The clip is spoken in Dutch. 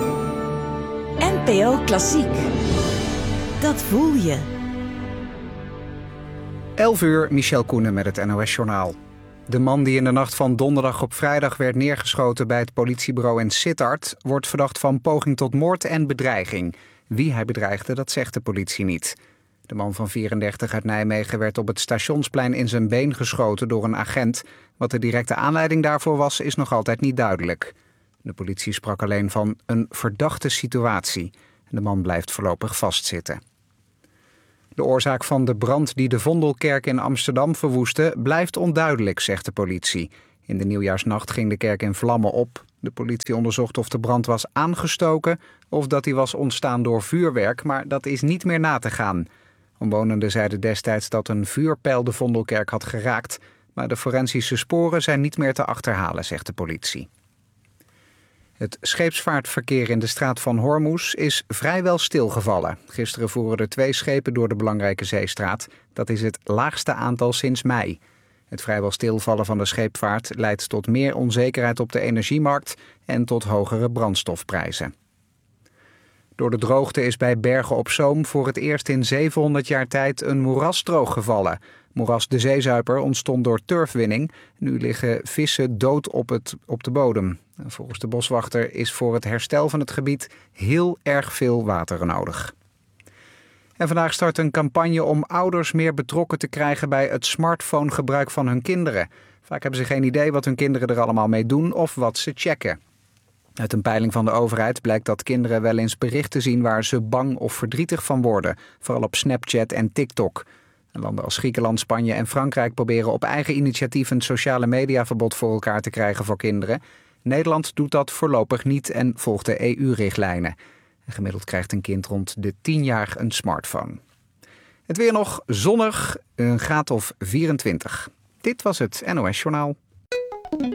NPO Klassiek. Dat voel je. 11:00, Michel Koenen met het NOS-journaal. De man die in de nacht van donderdag op vrijdag werd neergeschoten bij het politiebureau in Sittard wordt verdacht van poging tot moord en bedreiging. Wie hij bedreigde, dat zegt de politie niet. De man van 34 uit Nijmegen werd op het Stationsplein in zijn been geschoten door een agent. Wat de directe aanleiding daarvoor was, is nog altijd niet duidelijk. De politie sprak alleen van een verdachte situatie. De man blijft voorlopig vastzitten. De oorzaak van de brand die de Vondelkerk in Amsterdam verwoestte blijft onduidelijk, zegt de politie. In de nieuwjaarsnacht ging de kerk in vlammen op. De politie onderzocht of de brand was aangestoken of dat die was ontstaan door vuurwerk, maar dat is niet meer na te gaan. Omwonenden zeiden destijds dat een vuurpijl de Vondelkerk had geraakt, maar de forensische sporen zijn niet meer te achterhalen, zegt de politie. Het scheepsvaartverkeer in de straat van Hormuz is vrijwel stilgevallen. Gisteren voeren er 2 schepen door de belangrijke zeestraat. Dat is het laagste aantal sinds mei. Het vrijwel stilvallen van de scheepvaart leidt tot meer onzekerheid op de energiemarkt en tot hogere brandstofprijzen. Door de droogte is bij Bergen op Zoom voor het eerst in 700 jaar tijd een moeras drooggevallen. Moeras de Zeezuiper ontstond door turfwinning. Nu liggen vissen dood op de bodem. Volgens de boswachter is voor het herstel van het gebied heel erg veel water nodig. En vandaag start een campagne om ouders meer betrokken te krijgen bij het smartphonegebruik van hun kinderen. Vaak hebben ze geen idee wat hun kinderen er allemaal mee doen of wat ze checken. Uit een peiling van de overheid blijkt dat kinderen wel eens berichten zien waar ze bang of verdrietig van worden. Vooral op Snapchat en TikTok. Landen als Griekenland, Spanje en Frankrijk proberen op eigen initiatief een sociale mediaverbod voor elkaar te krijgen voor kinderen. Nederland doet dat voorlopig niet en volgt de EU-richtlijnen. Gemiddeld krijgt een kind rond de 10 jaar een smartphone. Het weer nog zonnig, een graad of 24. Dit was het NOS Journaal.